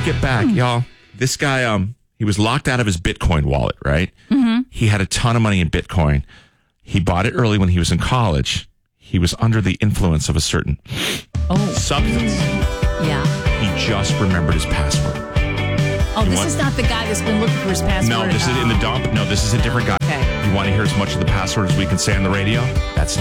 get back, y'all. This guy, he was locked out of his Bitcoin wallet, right? Mm-hmm. He had a ton of money in Bitcoin. He bought it early when he was in college. He was under the influence of a certain substance. Yeah. He just remembered his password. Oh, this is not the guy that's been looking for his password. No, this is in the dump. No, this is a different guy. Okay. You want to hear as much of the password as we can say on the radio? That's